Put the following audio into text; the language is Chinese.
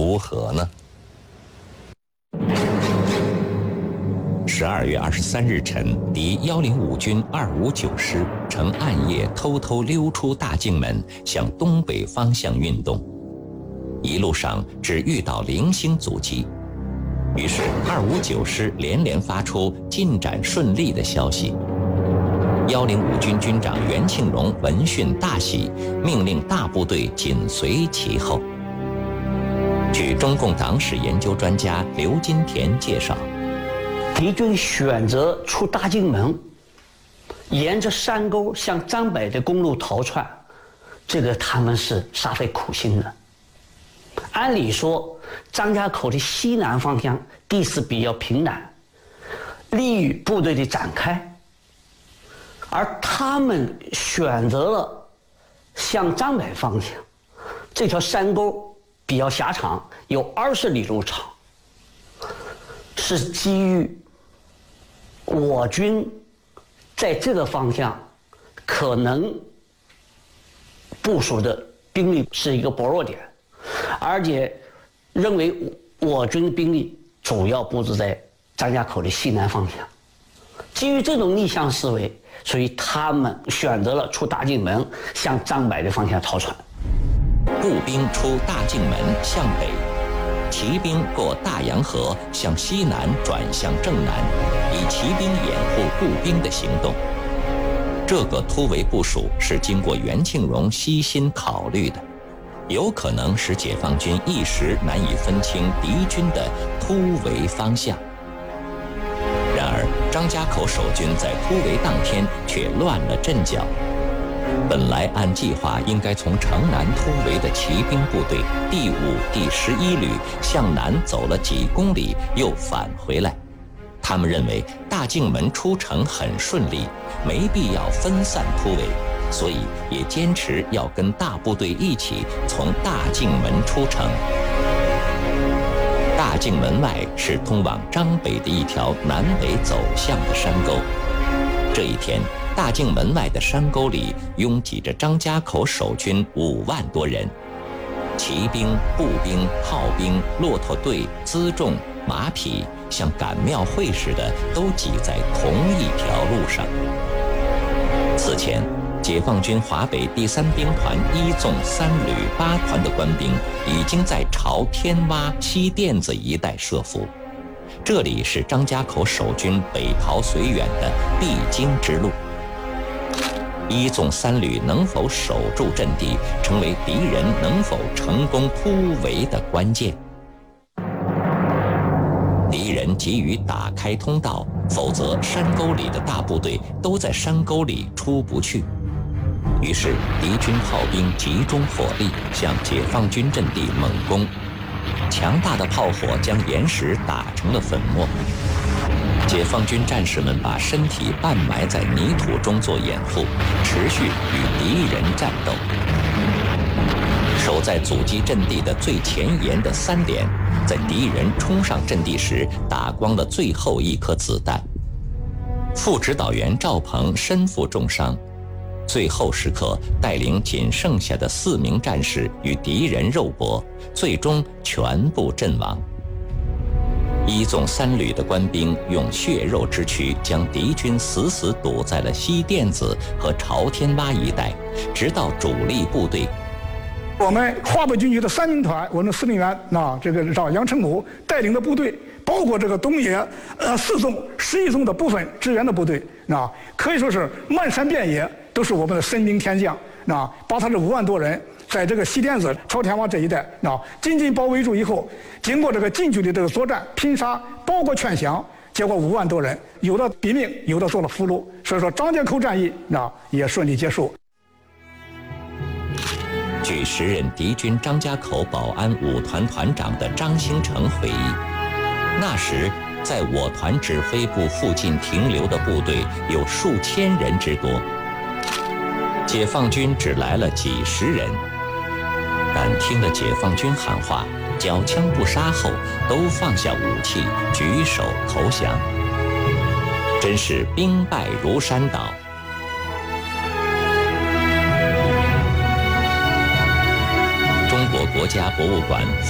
如何呢？12月23日晨，敌105军259师乘暗夜偷偷溜出大境门，向东北方向运动。一路上只遇到零星阻击，于是259师连连发出进展顺利的消息。105军军长袁庆荣闻讯大喜，命令大部队紧随其后。据中共党史研究专家刘金田介绍， 敌军选择出大境门，沿着山沟向张北的公路逃窜，这个他们是煞费苦心的。按理说，张家口的西南方向地势比较平坦，利于部队的展开，而他们选择了向张北方向，这条山沟比较狭长，有20里路长，是基于我军在这个方向可能部署的兵力是一个薄弱点，而且认为我军的兵力主要布置在张家口的西南方向。基于这种逆向思维，所以他们选择了出大境门，向张北的方向逃窜。 步兵出大境门向北，骑兵过大洋河向西南转向正南，以骑兵掩护步兵的行动。这个突围部署是经过袁庆荣悉心考虑的，有可能使解放军一时难以分清敌军的突围方向。然而张家口守军在突围当天却乱了阵脚。本来按计划应该从城南突围的骑兵部队第5、第11旅向南走了几公里，又返回来。他们认为大境门出城很顺利，没必要分散突围，所以也坚持要跟大部队一起从大境门出城。大境门外是通往张北的一条南北走向的山沟。这一天，大境门外的山沟里拥挤着张家口守军5万多人，骑兵、步兵、炮兵、骆驼队、辎重、马匹，像赶庙会似的都挤在同一条路上。此前，解放军华北第3兵团1纵3旅8团的官兵已经在朝天洼、西甸子一带设伏，这里是张家口守军北逃绥远的必经之路。1纵3旅能否守住阵地，成为敌人能否成功突围的关键。敌人急于打开通道，否则山沟里的大部队都在山沟里出不去。于是敌军炮兵集中火力向解放军阵地猛攻，强大的炮火将岩石打成了粉末。解放军战士们把身体半埋在泥土中做掩护，持续与敌人战斗。守在阻击阵地的最前沿的3连，在敌人冲上阵地时打光了最后一颗子弹。副指导员赵鹏身负重伤，最后时刻带领仅剩下的4名战士与敌人肉搏，最终全部阵亡。1纵3旅的官兵用血肉之躯将敌军死死堵在了西甸子和朝天洼一带，直到主力部队。 我们华北军区的3兵团，我们的司令员这个叫杨成武带领的部队，包括这个东野4纵、11纵的部分支援的部队，可以说是漫山遍野都是我们的神兵天将，把他这5万多人在这个西甸子、朝天洼这一带紧紧包围住以后，经过这个近距离这个作战拼杀，包括劝降，结果5万多人有的毙命，有的做了俘虏，所以说张家口战役也顺利结束。 据时任敌军张家口保安5团团长的张兴成回忆，那时在我团指挥部附近停留的部队有数千人之多，解放军只来了几十人，但听了解放军喊话，缴枪不杀后，都放下武器，举手投降，真是兵败如山倒。中国国家博物馆